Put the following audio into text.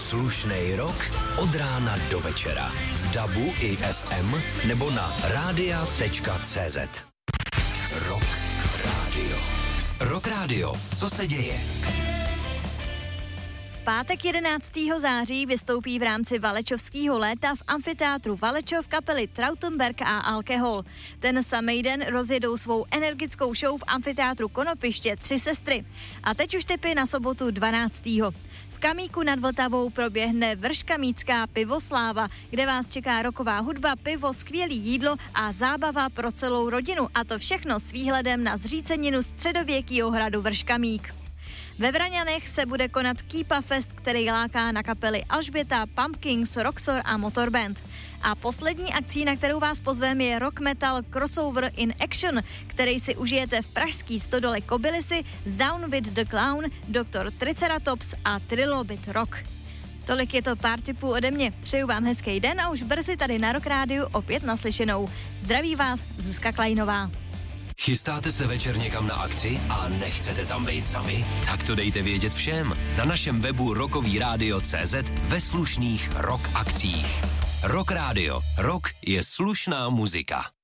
Slušnej rock od rána do večera. V DABu i FM nebo na radia.cz. Rock Radio. Rock Radio. Co se děje? Pátek 11. září vystoupí v rámci Valečovského léta v amfiteátru Valečov kapely Trautenberg a Alkohol. Ten samej den rozjedou svou energickou show v amfiteátru Konopiště Tři sestry. A teď už tipy na sobotu 12. V Kamíku nad Vltavou proběhne vrškamícká pivosláva, kde vás čeká rocková hudba, pivo, skvělý jídlo a zábava pro celou rodinu. A to všechno s výhledem na zříceninu středověkýho hradu Vrškamík. Ve Vraňanech se bude konat Keepa Fest, který láká na kapely Alžběta, Pumpkins, Roxor a Motorband. A poslední akcí, na kterou vás pozveme, je rock metal Crossover in Action, který si užijete v pražský stodole Kobylisy s Down with the Clown, Dr. Triceratops a Trilobit Rock. Tolik je to pár tipů ode mě. Přeju vám hezký den a už brzy tady na Rock Rádiu opět naslyšenou. Zdraví vás Zuzka Klajnová. Chystáte se večer někam na akci a nechcete tam být sami? Tak to dejte vědět všem na našem webu rockovyradio.cz ve slušných rock akcích. Rock Radio. Rock je slušná muzika.